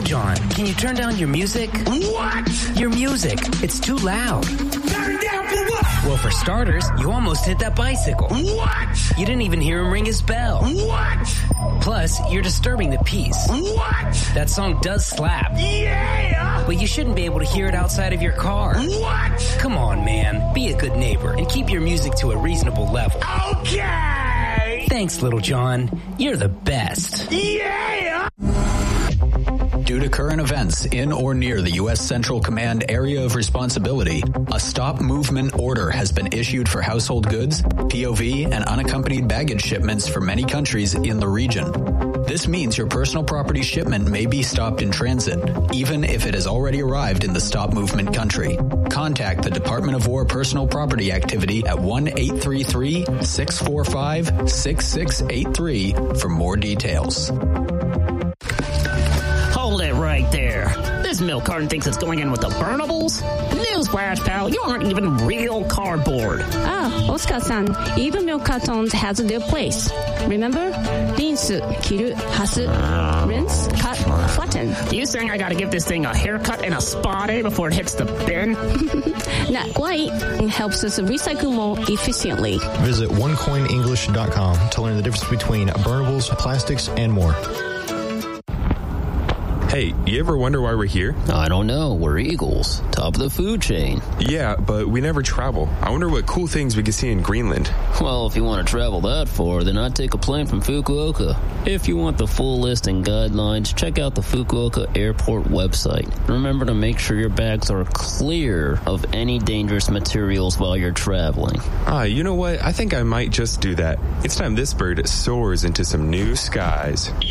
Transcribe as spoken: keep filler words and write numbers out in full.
John, can you turn down your music? What? Your music. It's too loud. Turn it down for what? Well, for starters, you almost hit that bicycle. What? You didn't even hear him ring his bell. What? Plus, you're disturbing the peace. What? That song does slap. Yeah! But you shouldn't be able to hear it outside of your car. What? Come on, man. Be a good neighbor and keep your music to a reasonable level. Okay! Thanks, Little John. You're the best. Yeah! Due to current events in or near the U S Central Command area of responsibility, a stop movement order has been issued for household goods, P O V, and unaccompanied baggage shipments for many countries in the region. This means your personal property shipment may be stopped in transit, even if it has already arrived in the stop movement country. Contact the Department of War Personal Property Activity at one eight three three, six four five, six six eight three for more details. Hold it right there. This milk carton thinks it's going in with the burnables? Newsflash, pal, you aren't even real cardboard. Ah, Oscar-san, even milk cartons has their place. Remember? Rinse, kiru, hasu, rinse, cut, flatten. You saying I gotta give this thing a haircut and a spa day before it hits the bin? Not quite. It helps us recycle more efficiently. Visit one coin english dot com to learn the difference between burnables, plastics, and more. Hey, you ever wonder why we're here? I don't know. We're eagles. Top of the food chain. Yeah, but we never travel. I wonder what cool things we can see in Greenland. Well, if you want to travel that far, then I'd take a plane from Fukuoka. If you want the full list and guidelines, check out the Fukuoka Airport website. Remember to make sure your bags are clear of any dangerous materials while you're traveling. Ah, you know what? I think I might just do that. It's time this bird soars into some new skies.